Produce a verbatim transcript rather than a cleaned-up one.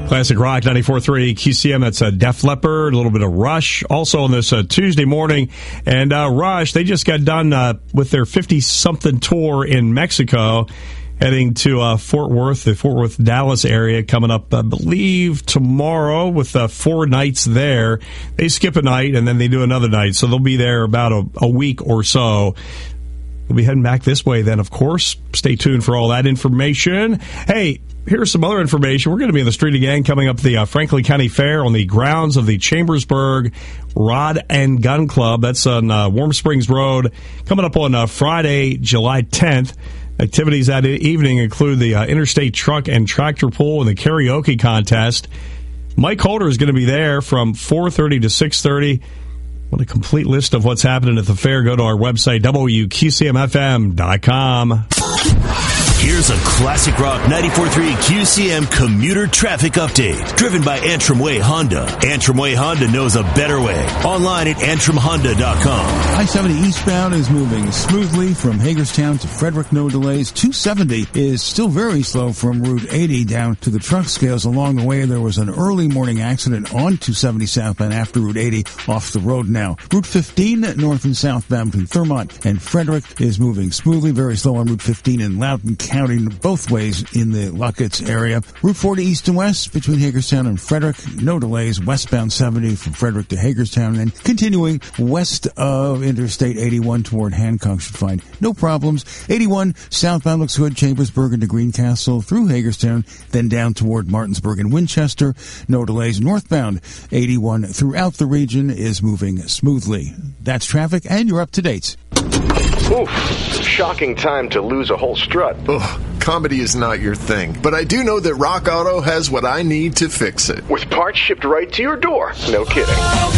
Classic Rock ninety-four point three Q C M. That's uh, Def Leppard, a little bit of Rush. Also on this uh, Tuesday morning. And uh, Rush, they just got done uh, with their fifty-something tour in Mexico, heading to uh, Fort Worth, the Fort Worth, Dallas area, coming up, I believe, tomorrow with uh, four nights there. They skip a night, and then they do another night. So they'll be there about a, a week or so. We'll be heading back this way then, of course. Stay tuned for all that information. Hey, here's some other information. We're going to be in the street again coming up at the uh, Franklin County Fair on the grounds of the Chambersburg Rod and Gun Club. That's on uh, Warm Springs Road, coming up on uh, Friday, July tenth. Activities that evening include the uh, Interstate Truck and Tractor Pull and the karaoke contest. Mike Holder is going to be there from four thirty to six thirty. Want a complete list of what's happening at the fair? Go to our website, W Q C M F M dot com. Here's a Classic Rock ninety-four point three Q C M commuter traffic update, driven by Antrim Way Honda. Antrim Way Honda knows a better way. Online at antrim honda dot com. I seventy eastbound is moving smoothly from Hagerstown to Frederick, no delays. two seventy is still very slow from Route eighty down to the truck scales. Along the way, there was an early morning accident on two seventy southbound after Route eighty, off the road now. Route fifteen north and southbound between Thurmont and Frederick is moving smoothly, very slow on Route fifteen in Loudoun County, both ways in the Lucketts area. Route forty east and west between Hagerstown and Frederick, no delays. Westbound seventy from Frederick to Hagerstown, and continuing west of Interstate eighty-one toward Hancock should find no problems. eighty-one southbound looks good, Chambersburg into Greencastle through Hagerstown, then down toward Martinsburg and Winchester, no delays. Northbound eighty-one throughout the region is moving smoothly. That's traffic, and you're up to date. Oof, shocking time to lose a whole strut. Ugh, comedy is not your thing, but I do know that Rock Auto has what I need to fix it. With parts shipped right to your door. No kidding.